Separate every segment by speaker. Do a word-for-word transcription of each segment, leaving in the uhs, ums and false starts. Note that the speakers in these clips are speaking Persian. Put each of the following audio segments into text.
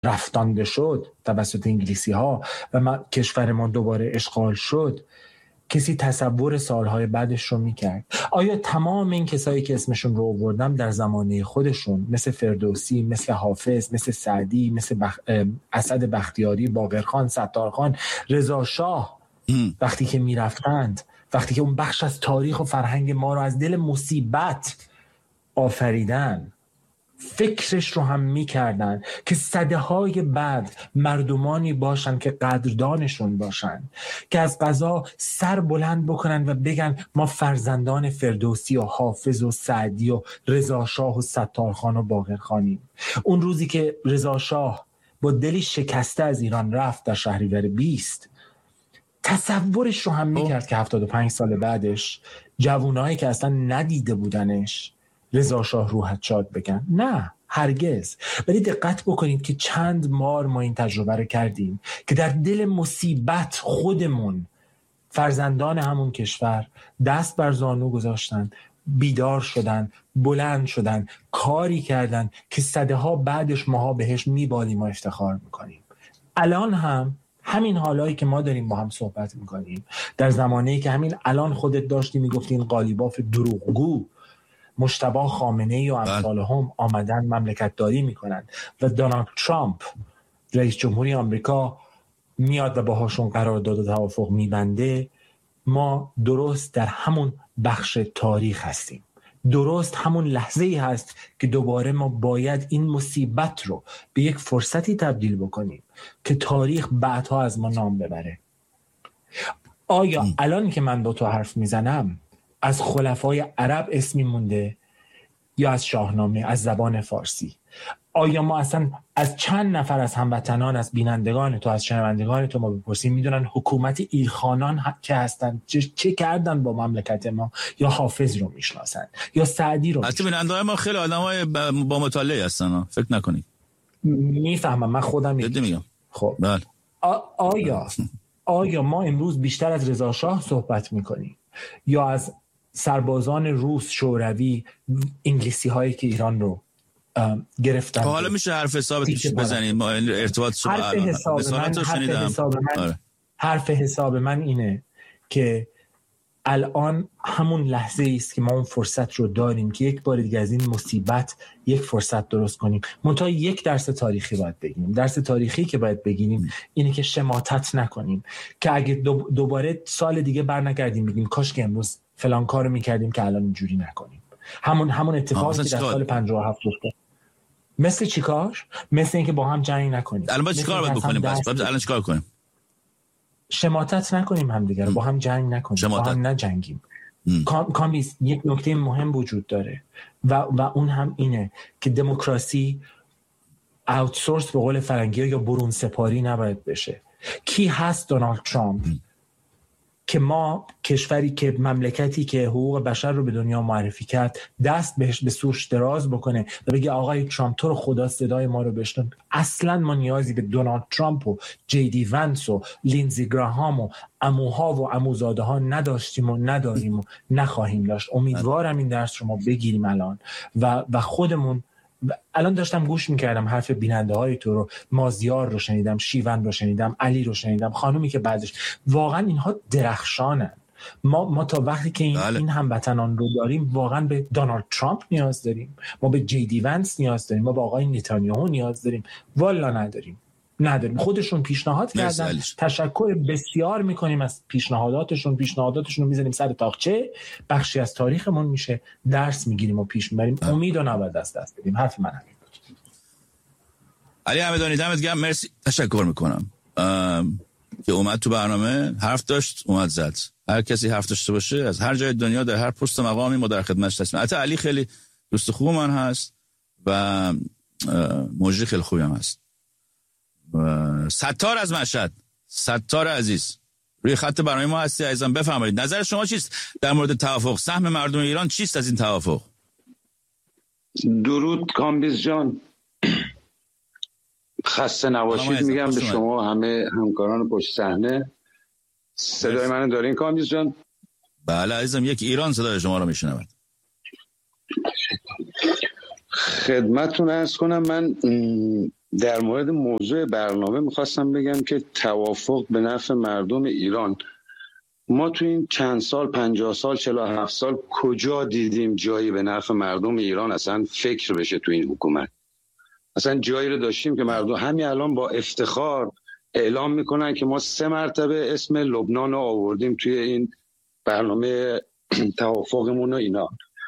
Speaker 1: رفتانده شد توسط انگلیسی ها و ما کشورمان دوباره اشغال شد، کسی تصور سالهای بعدش رو میکرد؟ آیا تمام این کسایی که اسمشون رو آوردم در زمانه خودشون، مثل فردوسی، مثل حافظ، مثل سعدی، مثل بخ... اسد بختیاری، باقرخان، ستارخان، رضا شاه، وقتی که میرفتند، وقتی که اون بخش از تاریخ و فرهنگ ما رو از دل مصیبت آفریدن، فکرش رو هم میکردن که صده های بعد مردمانی باشن که قدردانشون باشن، که از قضا سر بلند بکنن و بگن ما فرزندان فردوسی و حافظ و سعدی و رضا شاه و ستارخان و باقرخانیم. اون روزی که رضا شاه با دلی شکسته از ایران رفت در شهریور بیست، تصورش رو هم میکرد که هفتاد و پنج سال بعدش جوانایی که اصلا ندیده بودنش رضا شاه روحت شاد بگن؟ نه، هرگز. ولی دقت بکنید که چند بار ما این تجربه رو کردیم که در دل مصیبت خودمون، فرزندان همون کشور، دست بر زانو گذاشتن، بیدار شدن، بلند شدن، کاری کردن که صده ها بعدش ماها بهش میبالیم و افتخار میکنیم. الان هم همین حالایی که ما داریم با هم صحبت میکنیم، در زمانه‌ای که همین الان خودت داشتی میگفتی این قالیباف دروغگو مجتبی خامنه‌ای و امثال هم آمدن مملکت داری میکنن و دونالد ترامپ رئیس جمهوری آمریکا میاد و باهاشون قرارداد و توافق میبنده، ما درست در همون بخش تاریخ هستیم. درست همون لحظه ای هست که دوباره ما باید این مصیبت رو به یک فرصتی تبدیل بکنیم که تاریخ بعدها از ما نام ببره. آیا الان که من با تو حرف میزنم از خلفای عرب اسمی مونده یا از شاهنامه، از زبان فارسی؟ آیا ما اصلا از چند نفر از هموطنان، از بینندگان تو، از شنوندگان تو ما بپرسیم میدونن حکومت ایلخانان که هستن چه, چه کردن با مملکت ما؟ یا حافظ رو میشناسن یا سعدی رو؟
Speaker 2: البته بینندگان ما خیلی آدمای با مطالعه هستن، فکر نکنید.
Speaker 1: میفهمم، من خودم
Speaker 2: میگم.
Speaker 1: خب
Speaker 2: بله.
Speaker 1: آیا آیا ما امروز بیشتر از رضا شاه صحبت میکنیم یا از سربازان روس، شوروی، انگلیسی هایی که ایران رو گرفتن؟
Speaker 2: حالا میشه حرف حسابش بزنیم، ما ارتباط شما
Speaker 1: حرف حساب من حرف حساب من, آره. حرف حساب من اینه که الان همون لحظه است که ما اون فرصت رو داریم که یک بار دیگه از این مصیبت یک فرصت درست کنیم. منتها یک درس تاریخی باید بگیریم. درس تاریخی که باید بگیریم اینه که شماتت نکنیم، که اگه دوباره سال دیگه برنگردیم بگیم کاش که امروز فلان کارو میکردیم که الان اینجوری نکنیم. همون همون اتفاقی که در سال پنجاه و هفت افتاد. مثل چیکار؟ مثل اینکه با هم جنگ نکنیم.
Speaker 2: الان با چیکار باید بکنیم؟ بس الان چیکار کنیم؟
Speaker 1: شماتت نکنیم همدیگه رو، با هم جنگ نکنیم، شماتت. با هم نجنگیم. کامیز یک نکته مهم وجود داره و و اون هم اینه که دموکراسی اوتسورس به قول فرنگی ها یا برون سپاری نباید بشه. کی هست دونالد ترامپ که ما کشوری که مملکتی که حقوق بشر رو به دنیا معرفی کرد دست بهش به سوش دراز بکنه و بگه آقای ترامپ تو رو خدا صدای ما رو بشنو؟ اصلا ما نیازی به دونالد ترامپ و جی دی ونس و لینزی گراهام و عموها و عموزاده ها نداشتیم و نداریم و نخواهیم داشت. امیدوارم این درس رو ما بگیریم الان و و خودمون. الان داشتم گوش میکردم حرف بیننده های تو رو، مازیار رو شنیدم، شیون رو شنیدم، علی رو شنیدم، خانومی که بعدش، واقعا اینها درخشانن. ما ما تا وقتی که این, این هموطنان رو داریم واقعا به دونالد ترامپ نیاز داریم، ما به جی دی ونس نیاز داریم، ما به آقای نتانیاهو نیاز داریم؟ والا نداریم نداریم. خودشون پیشنهاد کردن، تشکر بسیار میکنیم از پیشنهاداتشون، پیشنهاداتشون رو میذاریم سر تاقچه، بخشی از تاریخمون میشه، درس میگیریم و پیش میبریم. امید و نباید از دست بدیم. حرف من همین بود.
Speaker 2: علی همدانی دمت گرم، مرسی، تشکر میکنم که اومد تو برنامه، حرف داشت، اومد زد. هر کسی حرف داشته باشه از هر جای دنیا در هر پست مقامی ما در خدمتش هستیم. البته علی خیلی دوست خوب من هست و مجری خیلی خوبی هم هست. ستار از مشهد، ستار عزیز روی خط برنامه ما هستی عزیزم، بفرمایید نظر شما چیست در مورد توافق؟ سهم مردم ایران چیست از این توافق؟
Speaker 3: درود کامبیز جان، خسته نباشید میگم به شما همه همکاران پشت صحنه. صدای منو دارین کامبیز جان؟
Speaker 2: بله عزیزم، یک ایران صدای شما رو میشنود.
Speaker 3: خدمتتون عرض کنم من در مورد موضوع برنامه میخواستم بگم که توافق به نفع مردم ایران، ما تو این چند سال، پنجاه سال، چهل و هفت سال کجا دیدیم جایی به نفع مردم ایران اصلا فکر بشه تو این حکومت؟ اصلا جایی رو داشتیم که مردم همین الان با افتخار اعلام میکنن که ما سه مرتبه اسم لبنان رو آوردیم توی این برنامه توافقمون و اینا.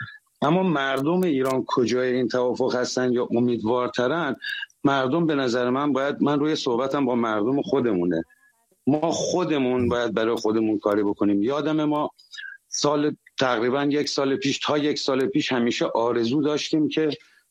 Speaker 3: اما مردم ایران کجای این توافق هستن یا امیدوارترن؟ مردم به نظر من باید، من روی صحبتم با مردم خودمونه، ما خودمون باید برای خودمون کاری بکنیم. یادم ما سال تقریبا یک سال پیش تا یک سال پیش همیشه آرزو داشتیم که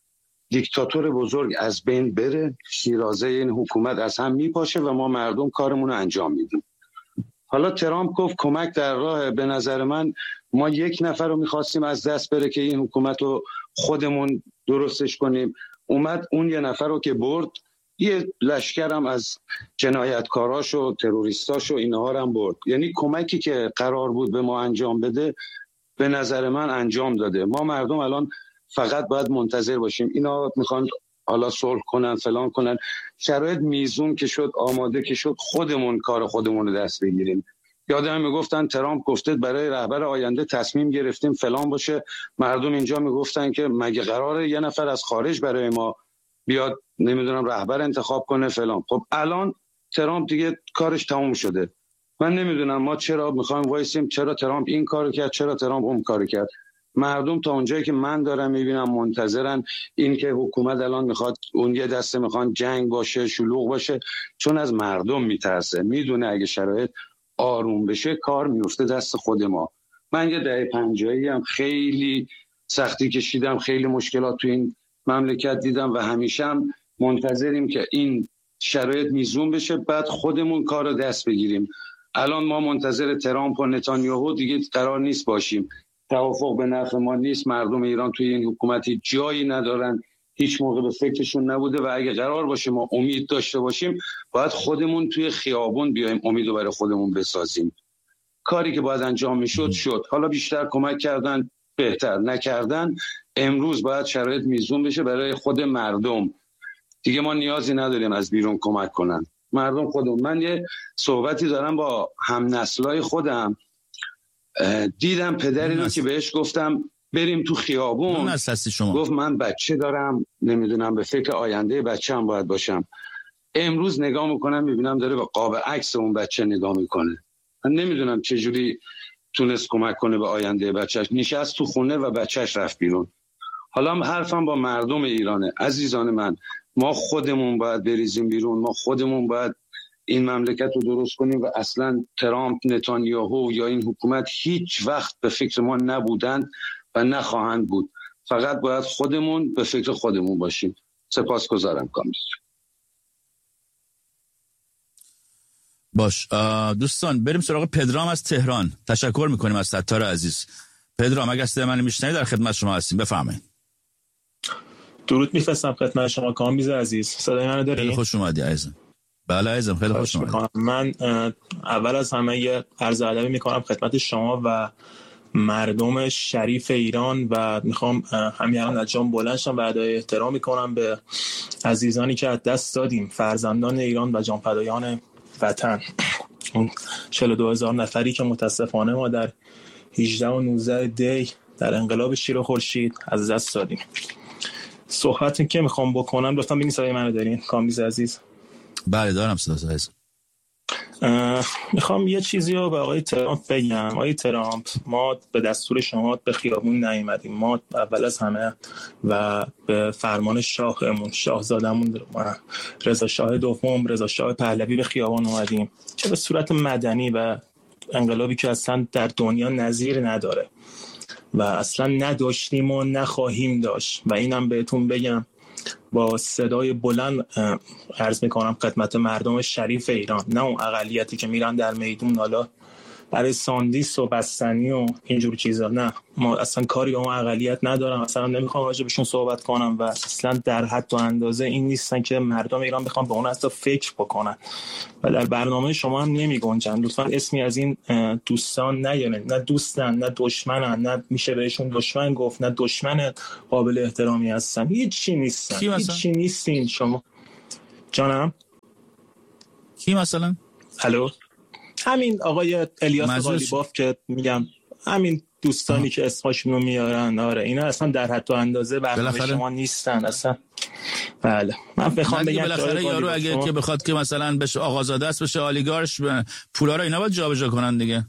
Speaker 3: دیکتاتور بزرگ از بین بره، شیرازه این حکومت از هم میپاشه و ما مردم کارمون رو انجام میدیم. حالا ترامپ گفت کمک در راه. به نظر من ما یک نفر رو میخواستیم از دست بره که این حکومت رو خودمون درستش کنیم، اومد اون یه نفر رو که برد، یه لشکرم از جنایتکاراش و تروریستاش و اینها رو هم برد. یعنی کمکی که قرار بود به ما انجام بده به نظر من انجام داده. ما مردم الان فقط باید منتظر باشیم. اینا میخوان حالا صلح کنن، فلان کنن، شرایط میزون که شد، آماده که شد، خودمون کار خودمون رو دست بگیریم. یادم میگفتن ترامپ گفته برای رهبر آینده تصمیم گرفتیم فلان باشه، مردم اینجا میگفتن که مگه قراره یه نفر از خارج برای ما بیاد نمیدونم رهبر انتخاب کنه فلان. خب الان ترامپ دیگه کارش تموم شده. من نمیدونم ما چرا میخوایم وایسیم، چرا ترامپ این کارو کرد، چرا ترامپ اون کارو کرد. مردم تا اونجایی که من دارم میبینم منتظرن این که حکومت الان میخواد اون یه دسته میخوان جنگ باشه، شلوغ باشه، چون از مردم میترسه، میدونه اگه شرایط آروم بشه کار میفته دست خود ما. من یه دهه پنجاهی هم خیلی سختی کشیدم، خیلی مشکلات تو این مملکت دیدم و همیشه هم منتظریم که این شرایط میزون بشه بعد خودمون کار رو دست بگیریم. الان ما منتظر ترامپ و نتانیاهو دیگه قرار نیست باشیم. توافق به نفع ما نیست. مردم ایران توی این حکومتی جایی ندارن، هیچ موقع به فکرشون نبوده و اگه قرار باشه ما امید داشته باشیم باید خودمون توی خیابون بیایم امید رو برای خودمون بسازیم. کاری که باید انجام میشد شد. حالا بیشتر کمک کردن بهتر، نکردن امروز باید شرایط میزون بشه برای خود مردم. دیگه ما نیازی نداریم از بیرون کمک کنن، مردم خودمون. من یه صحبتی دارم با هم نسلای خودم، دیدم پدری رو که بهش گفتم بریم تو خیابون،
Speaker 2: شما.
Speaker 3: گفت من بچه دارم، نمیدونم به فکر آینده بچه هم باید باشم. امروز نگاه میکنم میبینم داره به قاب عکس اون بچه نگاه میکنه. من نمیدونم چجوری تونست کمک کنه به آینده بچهش. نشست تو خونه و بچهش رفت بیرون. حالا حرفم با مردم ایرانه. عزیزان من، ما خودمون باید بریزیم بیرون، ما خودمون باید این مملکت رو درست کنیم و اصلا ترامپ، نتانیاهو یا این حکومت هیچ وقت به فکر ما نبودن و نخواهند بود. فقط باید خودمون به فکر خودمون باشیم. سپاسگزارم کامیز.
Speaker 2: باش دوستان، بریم سراغ پدرام از تهران. تشکر میکنیم از ستار عزیز. پدرام اگر صدای من میشنوید در خدمت شما هستیم، بفرمایید.
Speaker 4: درود میفرستم خدمت شما کامیز عزیز. صدای منو داری؟
Speaker 2: خیلی خوش اومدی عزیزم. بله عزیزم، خیلی خوش اومدی.
Speaker 4: من اول از همه یه عرض ادبی میکنم خدمت شما و مردم شریف ایران و میخوام همین الان از جام بلند شم و ادای احترام میکنم به عزیزانی که از دست دادیم، فرزندان ایران و جانفدایان وطن. اون چهل و دو هزار نفری که متاسفانه ما در هجده و نوزده دی در انقلاب شیر و خورشید از دست دادیم. صحبتی که میخوام بکنم لطفا ببینید صدای منو دارین کامیز عزیز؟
Speaker 2: بله دارم صدا عزیز.
Speaker 4: میخوام یه چیزی رو به آقای ترامپ بگم. آقای ترامپ، ما به دستور شما به خیابون نیومدیم، ما اول از همه و به فرمان شاهمون، شاهزادمون رضا شاه دوم، رضا شاه پهلوی به خیابان اومدیم، چه به صورت مدنی و انقلابی که اصلا در دنیا نظیر نداره و اصلا نداشتیم و نخواهیم داشت. و اینم بهتون بگم با صدای بلند عرض میکنم خدمت مردم شریف ایران، نه اون اقلیتی که میرن در میدون حالا برای ساندیس و بستنی و اینجور چیزا. نه، ما اصلا کاری اون اقلیت ندارم، اصلا نمیخوام راجع بهشون صحبت کنم و اصلا در حد و اندازه این نیستن که مردم ایران بخوام به اون اصلا فکر بکنن و در برنامه شما هم نمیگنجن. لطفا اسمی از این دوستان نیارین، نه دوستن نه دشمنن، نه میشه بهشون دشمن گفت، نه دشمن قابل احترامی هستن، هیچ چی نیستن، هیچ چی نیستین شما. جانم
Speaker 2: کی مثلا؟
Speaker 4: الو، همین آقای الیاس قالیباف که میگم، همین دوستانی آه. که اسمشون رو میارن. آره اینا اصلا در حد و اندازه برنامه شما نیستن اصلا. بله من بخوام بگم
Speaker 2: بالاخره یارو اگه شما... که بخواد که مثلا بشه آقازاده است، بشه آلیگارش، پولا رو اینا باید جابجا کنن دیگه.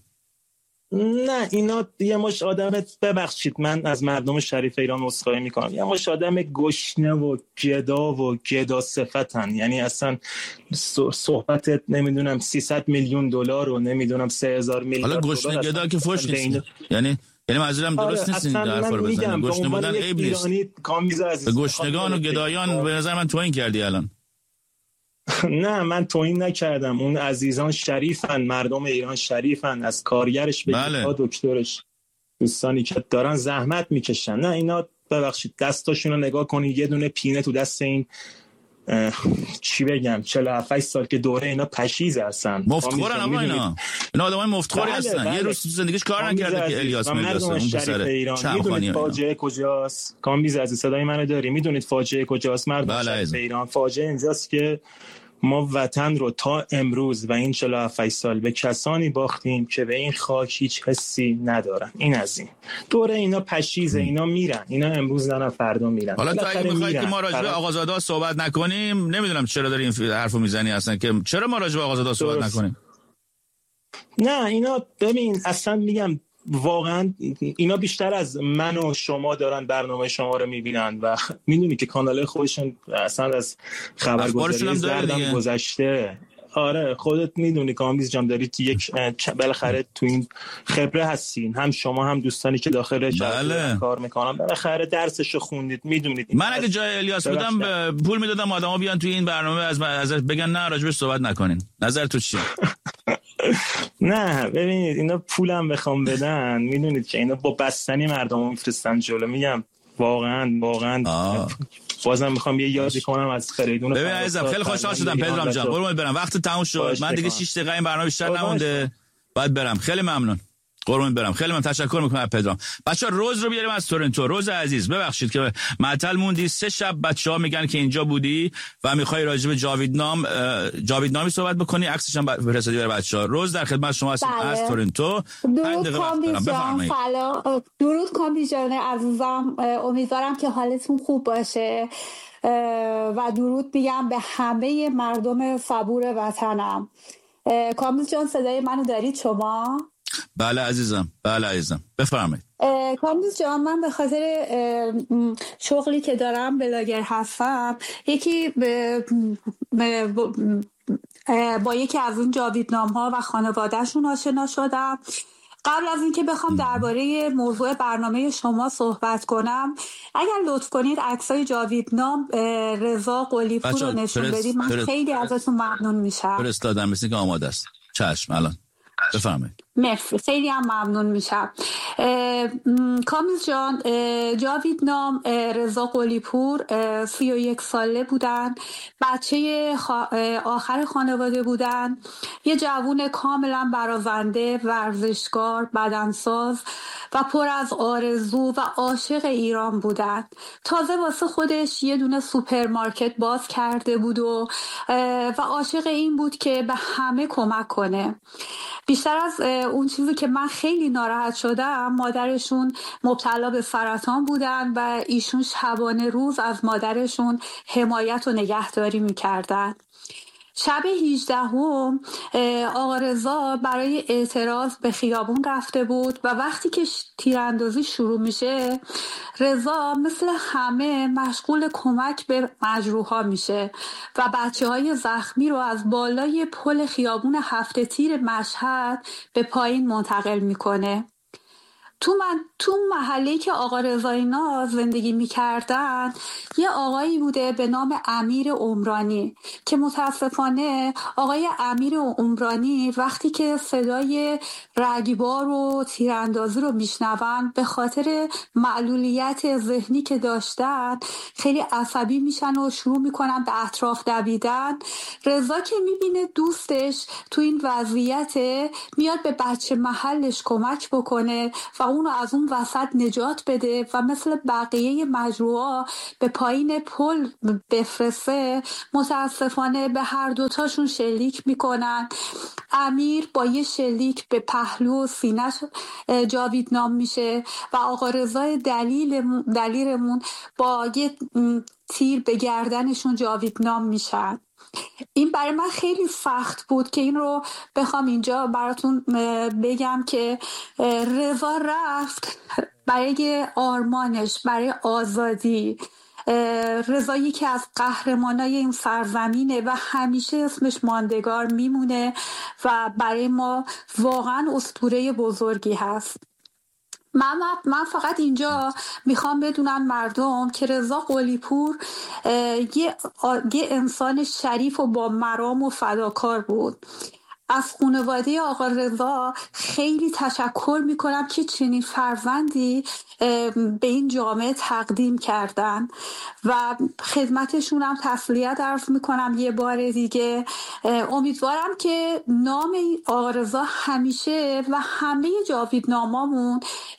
Speaker 4: نه اینا یه مش آدم، ببخشید من از مردم شریف ایران عذرخواهی میکنم، یه مش آدم گشنه و گدا و گدا صفتن. یعنی اصلا صحبت نمیدونم سیصد میلیون دلار و نمیدونم سه هزار میلیارد دلار.
Speaker 2: حالا گشنه گدا که فوش نیست. یعنی یعنی منظورم درست نیست این حرفا رو بزنید. گشنه بودن عیب نیست. به گشنگان و گدایان به نظر من توهین کردی الان.
Speaker 4: نه من توهین نکردم، اون عزیزان شریفن، مردم ایران شریفن، از کارگرش به بله. دکترش، دوستانی که دارن زحمت میکشن. نه اینا ببخشید دستاشون رو نگاه کنید، یه دونه پینه تو دست این چی بگم چهل و هفت سال که دوره اینا پشیزه هستن،
Speaker 2: مفتخورن. اما اینا اینا آدمای مفتخوری بله هستن. بله. یه روز زندگیش کار نکرده که الیاس میرسه اون پسر ایران.
Speaker 4: میدونید فاجعه کجاست؟ کامبیز عزیز صدای منو داری؟ میدونید فاجعه کجاست مردم بله شریف ایران؟ فاجعه اینجاست که ما وطن رو تا امروز و این چهل و هفت سال به کسانی باختیم که به این خاک هیچ حسی ندارن. این از این دوره اینا پشیزه، اینا میرن، اینا امروز نه فردا میرن.
Speaker 2: حالا تو اگه میخوای که ما راجع به آقازاده صحبت نکنیم، نمیدونم چرا داری این حرفو میزنی اصلا، که چرا ما راجع به آقازاده صحبت نکنیم؟
Speaker 4: نه اینا ببین اصلا میگم واقعا اینا بیشتر از من و شما دارن برنامه شما رو میبینن و میدونی که کانال خودشون اصلا از خبرگزاری زردم گذشته. آره خودت میدونی کامبیز جان، داری تو یک بالاخره تو این خبره هستین، هم شما هم دوستانی که داخل
Speaker 2: بله.
Speaker 4: کار میکنن، بالاخره درسشو خوندید میدونید.
Speaker 2: من اگه جای الیاس بودم پول میدادم آدما بیان تو این برنامه از ازش بگن نه راجبش صحبت نکنین. نظر تو چیه؟
Speaker 4: نه ببینید اینا پولم بخوام بدن میدونید که اینا با بستنی مردمو میفرستن جلو. میگم واقعا واقعا آه. بازم میخوام یه یادی کنم از فریدون.
Speaker 2: ببین عزیزم خیلی خوشحال شدم پدرام جان، قربونت برم. وقت تموم شد، من دیگه شش دقیقه این برنامه بیشتر نمونده، باید برم. خیلی ممنون، قربونت برم. خیلی من تشکر میکنم پدرام. بچا روز رو بیاریم از تورنتو. روز عزیز ببخشید که معطل موندی، سه شب بچه‌ها میگن که اینجا بودی و میخوای راجع به جاویدنام جاویدنامی صحبت بکنی، عکسش هم بررسیدی برای بچه‌ها. روز در خدمت شما هستم از تورنتو.
Speaker 5: درود کامبیز جان، سلام. درود کامبیز جان عزیزم، امیدوارم که حالتون خوب باشه و درود میگم به همه مردم صبور وطنم. کامبیز جان صدای منو دارید شما؟
Speaker 2: بله عزیزم، بله عزیزم بفرمایید.
Speaker 5: کامبیز جان من به خاطر شغلی که دارم بلاگر هستم، یکی به با یکی از اون جاویدنام ها و خانوادهشون آشنا شدم. قبل از اینکه بخوام درباره موضوع برنامه شما صحبت کنم، اگر لطف کنید عکسای جاویدنام رضا قلی‌پور رو نشون بدید، من پرست... خیلی ازتون ممنون میشم.
Speaker 2: فرستادم، مثل که آماده است. چشم الان بفرمایید.
Speaker 5: مرسی، خیلی هم ممنون میشم. کامبیز جان، جاویدنام رضا قلی‌پور سی و یک ساله بودن، بچه آخر خانواده بودن، یه جوون کاملا برازنده، ورزشکار، بدنساز و پر از آرزو و عاشق ایران بودن. تازه واسه خودش یه دونه سوپرمارکت باز کرده بود و و عاشق این بود که به همه کمک کنه. بیشتر از اون چیزی که من خیلی ناراحت شدم، مادرشون مبتلا به سرطان بودن و ایشون شبانه روز از مادرشون حمایت و نگهداری میکردن. شب هجدهم آقا رضا برای اعتراض به خیابون رفته بود و وقتی که تیراندازی شروع میشه، رضا مثل همه مشغول کمک به مجروحا میشه و بچه های زخمی رو از بالای پل خیابون هفت تیر مشهد به پایین منتقل میکنه. تو من تو محله‌ای که آقا رضا اینا زندگی می‌کردن، یه آقایی بوده به نام امیر عمرانی که متاسفانه آقای امیر عمرانی وقتی که صدای رگبار و تیراندازی رو میشنون، به خاطر معلولیت ذهنی که داشتن خیلی عصبی میشن و شروع میکنن به اطراف دویدن. رضا که میبینه دوستش تو این وضعیت، میاد به بچه محلش کمک بکنه و اونو از اون وسط نجات بده و مثل بقیه مجروعا به پایین پل بفرسته، متاسفانه به هر دوتاشون شلیک میکنن. امیر با یه شلیک به پهلو و سینه‌ش جاویدنام میشه و آقا رضا دلیل دلیرمون با یه تیر به گردنشون جاویدنام میشن. این برای من خیلی سخت بود که این رو بخوام اینجا براتون بگم که رضا رفت برای آرمانش، برای آزادی. رضا یکی از قهرمانای این سرزمینه و همیشه اسمش ماندگار میمونه و برای ما واقعا اسطوره بزرگی هست. من, من فقط اینجا میخوام بدونم مردم که رضا قلی پور یه, یه انسان شریف و با مرام و فداکار بود. از خانواده آقا رضا خیلی تشکر میکنم که چنین فرزندی به این جامعه تقدیم کردن و خدمتشون هم تسلیت عرض میکنم یه بار دیگه. امیدوارم که نام آقا رضا همیشه و همه جاویدنامامون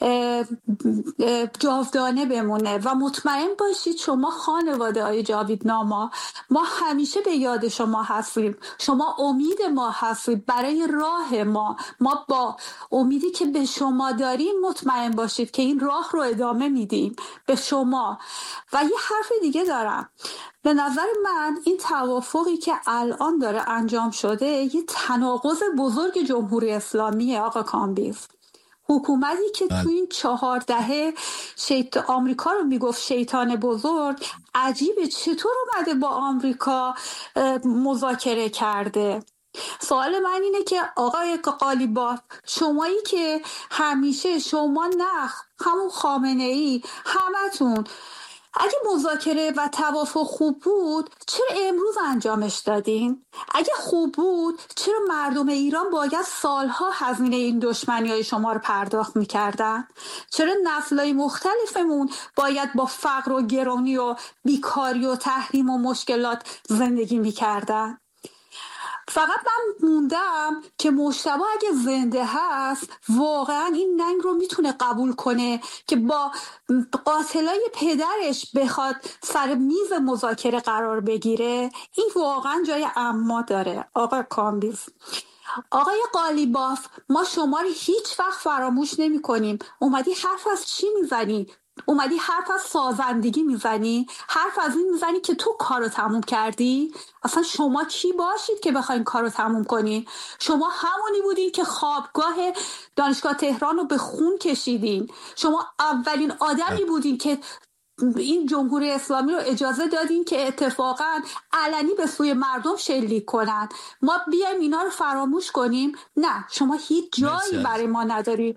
Speaker 5: جاودانه بمونه و مطمئن باشید شما خانواده های جاویدناما، ما همیشه به یاد شما هستیم، شما امید ما هستید برای راه ما. ما با امیدی که به شما داریم مطمئن باشید که این راه رو ادامه میدیم به شما. و یه حرف دیگه دارم، به نظر من این توافقی که الان داره انجام شده یه تناقض بزرگ جمهوری اسلامیه آقا کامبیز. حکومتی که تو این چهار دهه شیط آمریکا رو میگفت شیطان بزرگ، عجیبه چطور اومده با آمریکا مذاکره کرده. سوال من اینه که آقای قالیباف، شمایی که همیشه شما نخ همون خامنه ای همتون اگه مذاکره و توافق خوب بود چرا امروز انجامش دادین؟ اگه خوب بود چرا مردم ایران باید سالها هزینه این دشمنی های شما رو پرداخت میکردن؟ چرا نسل‌های مختلفمون باید با فقر و گرانی و بیکاری و تحریم و مشکلات زندگی میکردن؟ فقط من موندم که مجتبی اگه زنده هست واقعا این ننگ رو میتونه قبول کنه که با قاتلای پدرش بخواد سر میز مذاکره قرار بگیره. این واقعا جای اما داره. آقا کامبیز، آقای قالیباف، ما شما رو هیچ وقت فراموش نمی کنیم. اومدی حرف از چی میزنی؟ اومدی حرف از سازندگی میزنی؟ حرف از این میزنی که تو کارو تموم کردی؟ اصلا شما کی باشید که بخواین کارو تموم کنین؟ شما همونی بودین که خوابگاه دانشگاه تهران رو به خون کشیدین. شما اولین آدمی بودین که این جمهوری اسلامی رو اجازه دادین که اتفاقا علنی به سوی مردم شلیک کنن. ما بیایم اینا رو فراموش کنیم؟ نه، شما هیچ جایی برای ما نداری.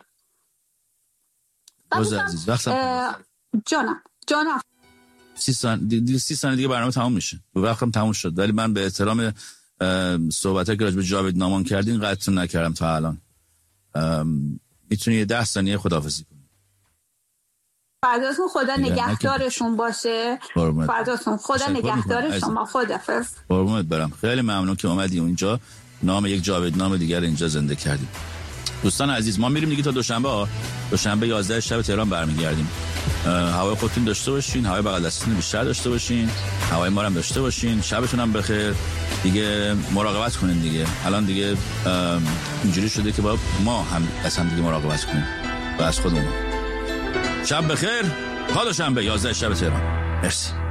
Speaker 2: روز عزیز وقتم
Speaker 5: جانم جانم
Speaker 2: سی سان دیگه سی ثانیه دیگه برنامه تموم میشه. وقتم تموم شد، ولی من به احترام صحبتایی که راجع به جاویدنامان کردین قطعتون نکردم تا الان. میتونی یه ده ثانیه خداحافظی کنی؟
Speaker 5: فرداتون خدا نگهدارشون باشه. فرداتون خدا نگهدار شما. خداحافظ.
Speaker 2: قربونت برم. خیلی ممنون که اومدی اونجا، نام یک جاویدنام دیگر اینجا زنده کردیم. دوستان عزیز، ما میریم دیگه تا دوشنبه ها. دوشنبه یازده شب تهران برمیگردیم. هوای خودتون داشته باشین، هوای بغل دستتون بیشتر داشته باشین، هوای ما هم داشته باشین. شبتون هم بخیر. دیگه مراقبت کنین دیگه. الان دیگه اینجوری شده که باید ما هم اصلا دیگه مراقبت کنیم و از خودمون. شب بخیر. تا دوشنبه یازده شب تهران. مرسی.